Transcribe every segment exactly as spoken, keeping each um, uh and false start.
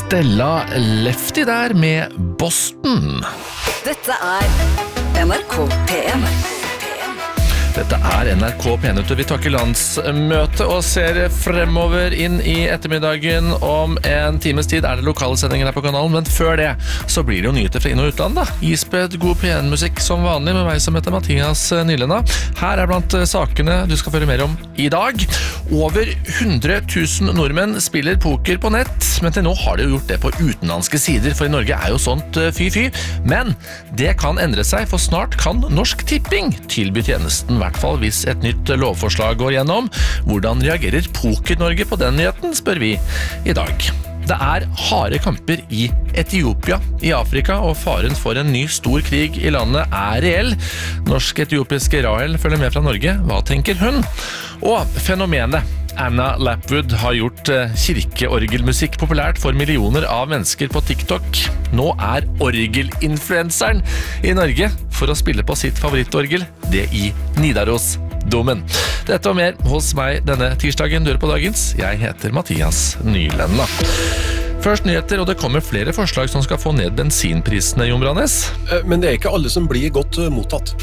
Stella Lefty der med Boston. Dette er N R K P en. Dette er N R K P en. Vi takker landsmøte og ser fremover inn i ettermiddagen. Om en times tid er det lokale sendinger her på kanalen, men før det så blir det jo nyheter fra inn- og utland da. Ispedd god P en-musikk som vanlig med meg som heter Mathias Nylenda. Her er blant sakene du skal føre mer om i dag. Over hundre tusen nordmenn spiller poker på nett, men til nå har de jo gjort det på utenlandske sider, for i Norge er jo sånt fy-fy. Men det kan endre seg, for snart kan Norsk Tipping tilby tjenesten, i hvert fall hvis et nytt lovforslag går gjennom. Hvordan reagerer Poker-Norge på den nyheten, spør vi i dag. Det er harde kamper i Etiopia i Afrika, og faren for en ny stor krig i landet er reell. Norsk-etiopiske Rahel følger med fra Norge. Hva tenker hun? Og fenomenet Anna Lapwood har gjort kirkeorgelmusikk populært for millioner av mennesker på TikTok. Nå er orgelinfluenseren i Norge for å spille på sitt favorittorgel, det i Nidarosdomen. Dette og mer hos meg denne tirsdagen. Du hører på dagens. Jeg heter Mathias Nylenda. Først nyheter, og det kommer flere forslag som skal få ned bensinprisene, Jon Brannes. Men det er ikke alle som blir godt mottatt.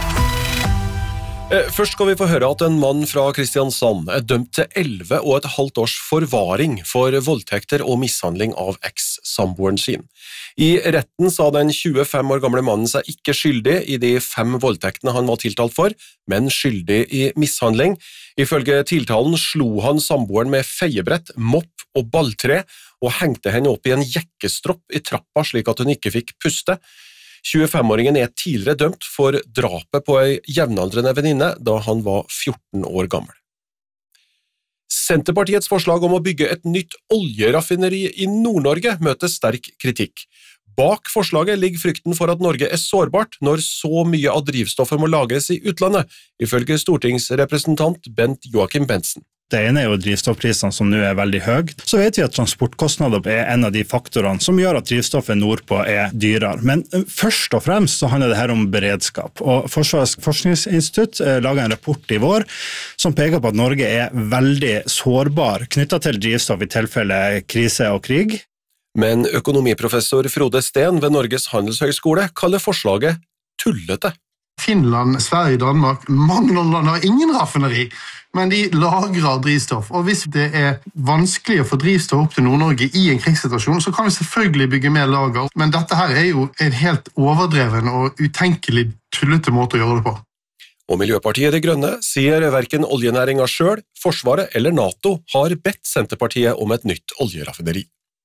Først skal vi få høre at en mann fra Kristiansand er dømt til elleve og et halvt års forvaring for voldtekter og mishandling av eks-samboeren sin. I retten sa den tjuefem år gamle mannen seg ikke skyldig i de fem voldtektene han var tiltalt for, men skyldig i mishandling. Ifølge tiltalen slo han samboeren med feiebrett, mopp og balltre og hengte henne opp i en jekkestropp i trappa slik at hun ikke fikk puste. tjuefem-åringen er tidligere dømt for drapet på ei jevnaldrende venninne da han var fjorten år gammel. Senterpartiets forslag om å bygge et nytt oljeraffineri i Nord-Norge møter sterk kritikk. Bak forslaget ligger frykten for at Norge er sårbart når så mye av drivstoffet må lagres i utlandet, ifølge stortingsrepresentant Bent Joachim Bentzen. Det ene er jo drivstoffprisene som nå er veldig høy. Så vet vi at transportkostnader er en av de faktorene som gjør at drivstoffet nordpå er dyrere. Men først og fremst så handler det her om beredskap. Og Forsvarets forskningsinstitutt laget en rapport i vår som peker på at Norge er veldig sårbar knyttet til drivstoff i tilfelle krise og krig. Men økonomiprofessor Frode Steen ved Norges Handelshøyskole kaller forslaget tullete. Finland, Sverige, Danmark, mange land har ingen raffineri, men de lagrer drivstoff. Og hvis det er vanskelig å få drivstoff opp til Nord-Norge i en krigssituasjon, så kan vi selvfølgelig bygge mer lager. Men dette her er jo en helt overdreven og utenkelig tullete måte å gjøre det på. Og Miljøpartiet De Grønne sier hverken oljenæringen selv, Forsvaret eller NATO har bedt Senterpartiet om et nytt oljeraffineri.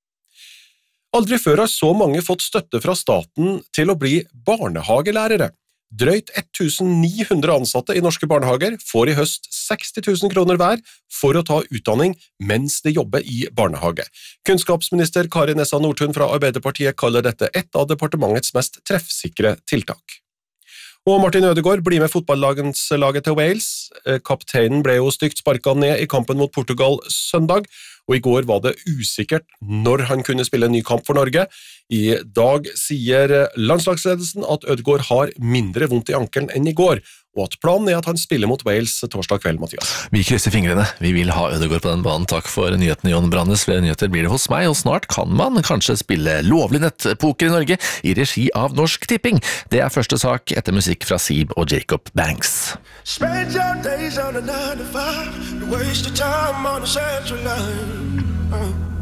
Aldri før har så mange fått støtte fra staten til å bli barnehagelærere. Drøyt tusen ni hundre ansatte i norske barnehager får i høst seksti tusen kroner hver for å ta utdanning mens de jobber i barnehage. Kunnskapsminister Kari Nessa Nordtun fra Arbeiderpartiet kaller dette et av departementets mest treffsikre tiltak. Og Martin Ødegaard blir med fotballlaget til Wales. Kapteinen ble jo stygt sparket ned i kampen mot Portugal søndag, og i går var det usikkert når han kunne spille en ny kamp for Norge. I dag sier landslagsledelsen at Ødegaard har mindre vondt i ankelen enn i går, og at planen er at han spiller mot Wales torsdag kveld, Mathias. Vi krysser fingrene. Vi vil ha Ødegaard på den banen. Takk for nyhetene, Jon Brannes. Flere nyheter blir det hos meg, og snart kan man kanskje spille lovlig nettpoker i Norge i regi av Norsk Tipping. Det er første sak etter musikk fra Sib og Jacob Banks. Spend your days on a nine to five, waste your time on a central line. Uh.